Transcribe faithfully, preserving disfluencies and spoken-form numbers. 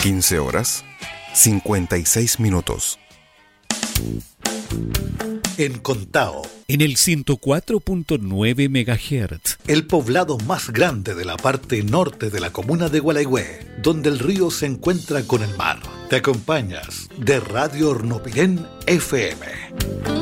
quince horas, cincuenta y seis minutos. En Contao, en el ciento cuatro punto nueve megahertz, el poblado más grande de la parte norte de la comuna de Gualeguay, donde el río se encuentra con el mar. Te acompañas de Radio Hornopirén F M.